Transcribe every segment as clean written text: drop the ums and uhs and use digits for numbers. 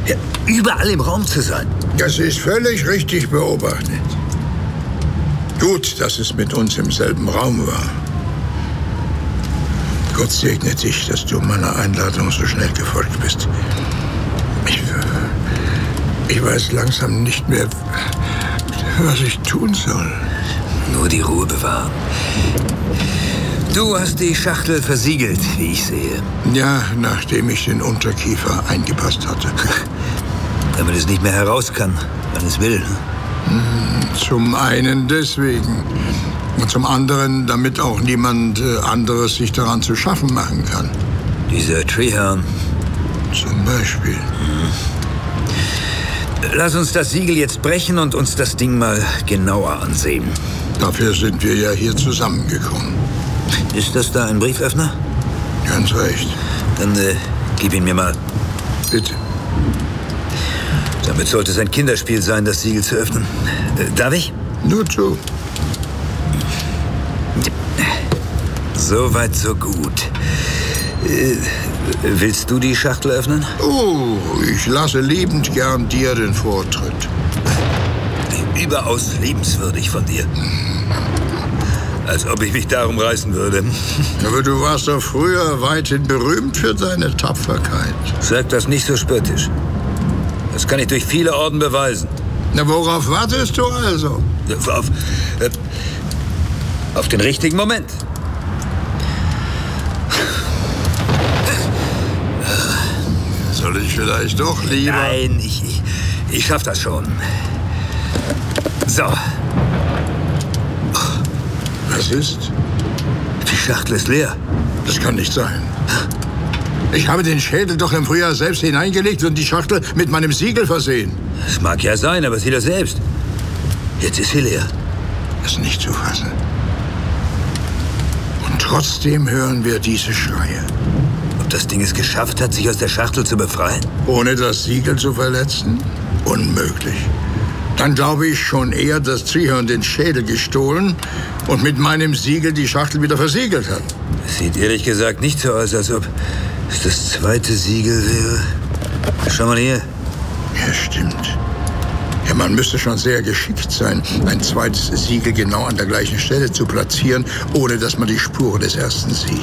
Ja, überall im Raum zu sein. Das ist völlig richtig beobachtet. Gut, dass es mit uns im selben Raum war. Gott segne dich, dass du meiner Einladung so schnell gefolgt bist. Ich weiß langsam nicht mehr, was ich tun soll. Nur die Ruhe bewahren. Du hast die Schachtel versiegelt, wie ich sehe. Ja, nachdem ich den Unterkiefer eingepasst hatte. Damit es nicht mehr heraus kann, wenn es will. Zum einen deswegen. Und zum anderen, damit auch niemand anderes sich daran zu schaffen machen kann. Dieser Treherne. Zum Beispiel. Lass uns das Siegel jetzt brechen und uns das Ding mal genauer ansehen. Dafür sind wir ja hier zusammengekommen. Ist das da ein Brieföffner? Ganz recht. Dann gib ihn mir mal. Bitte. Damit sollte es ein Kinderspiel sein, das Siegel zu öffnen. Darf ich? Nur zu. So weit, so gut. Willst du die Schachtel öffnen? Oh, ich lasse liebend gern dir den Vortritt. Überaus liebenswürdig von dir. Als ob ich mich darum reißen würde. Aber du warst doch früher weithin berühmt für deine Tapferkeit. Sag das nicht so spöttisch. Das kann ich durch viele Orden beweisen. Na, worauf wartest du also? Auf den richtigen Moment. Soll ich vielleicht doch lieber... Nein, ich schaff das schon. So. Was ist? Die Schachtel ist leer. Das kann nicht sein. Ich habe den Schädel doch im Frühjahr selbst hineingelegt und die Schachtel mit meinem Siegel versehen. Das mag ja sein, aber sieh das selbst. Jetzt ist sie leer. Das ist nicht zu fassen. Und trotzdem hören wir diese Schreie. Ob das Ding es geschafft hat, sich aus der Schachtel zu befreien? Ohne das Siegel zu verletzen? Unmöglich. Dann glaube ich schon eher, dass Treherne den Schädel gestohlen und mit meinem Siegel die Schachtel wieder versiegelt hat. Es sieht ehrlich gesagt nicht so aus, als ob es das zweite Siegel wäre. Schau mal hier. Ja, stimmt. Ja, man müsste schon sehr geschickt sein, ein zweites Siegel genau an der gleichen Stelle zu platzieren, ohne dass man die Spuren des ersten sieht.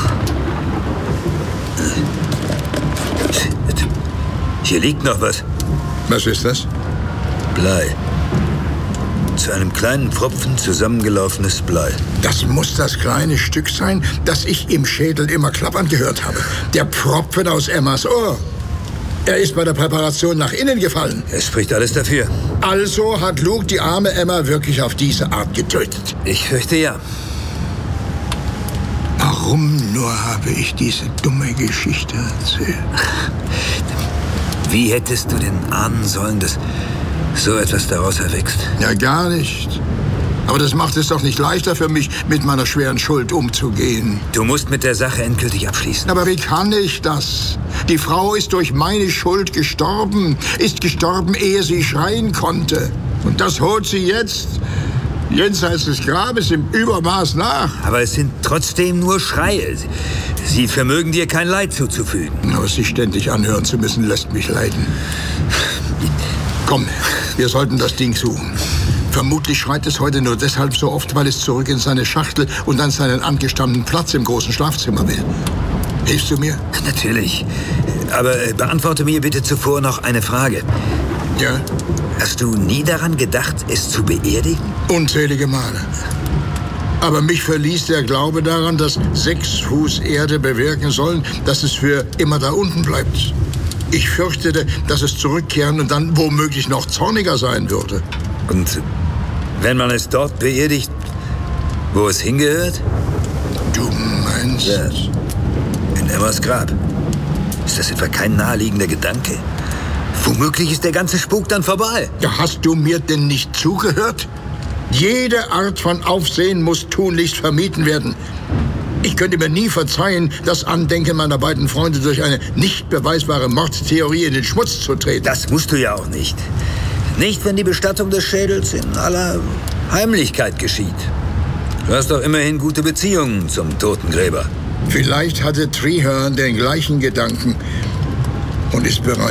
Hier liegt noch was. Was ist das? Blei. Zu einem kleinen Pfropfen zusammengelaufenes Blei. Das muss das kleine Stück sein, das ich im Schädel immer klappern gehört habe. Der Pfropfen aus Emmas Ohr. Er ist bei der Präparation nach innen gefallen. Es spricht alles dafür. Also hat Luke die arme Emma wirklich auf diese Art getötet. Ich fürchte ja. Warum nur habe ich diese dumme Geschichte erzählt? Wie hättest du denn ahnen sollen, dass so etwas daraus erwächst? Ja, gar nicht. Aber das macht es doch nicht leichter für mich, mit meiner schweren Schuld umzugehen. Du musst mit der Sache endgültig abschließen. Aber wie kann ich das? Die Frau ist durch meine Schuld gestorben. Ist gestorben, ehe sie schreien konnte. Und das holt sie jetzt, jenseits des Grabes, im Übermaß nach. Aber es sind trotzdem nur Schreie. Sie vermögen dir kein Leid zuzufügen. Aber sie ständig anhören zu müssen, lässt mich leiden. Komm, wir sollten das Ding suchen. Vermutlich schreit es heute nur deshalb so oft, weil es zurück in seine Schachtel und an seinen angestammten Platz im großen Schlafzimmer will. Hilfst du mir? Natürlich. Aber beantworte mir bitte zuvor noch eine Frage. Ja? Hast du nie daran gedacht, es zu beerdigen? Unzählige Male. Aber mich verließ der Glaube daran, dass 6 Fuß Erde bewirken sollen, dass es für immer da unten bleibt. Ich fürchtete, dass es zurückkehren und dann womöglich noch zorniger sein würde. Und wenn man es dort beerdigt, wo es hingehört? Du meinst? Ja, in Emmas Grab. Ist das etwa kein naheliegender Gedanke? Womöglich ist der ganze Spuk dann vorbei. Ja, hast du mir denn nicht zugehört? Jede Art von Aufsehen muss tunlichst vermieden werden. Ich könnte mir nie verzeihen, das Andenken meiner beiden Freunde durch eine nicht beweisbare Mordtheorie in den Schmutz zu treten. Das musst du ja auch nicht. Nicht, wenn die Bestattung des Schädels in aller Heimlichkeit geschieht. Du hast doch immerhin gute Beziehungen zum Totengräber. Vielleicht hatte Treherne den gleichen Gedanken und ist bereit,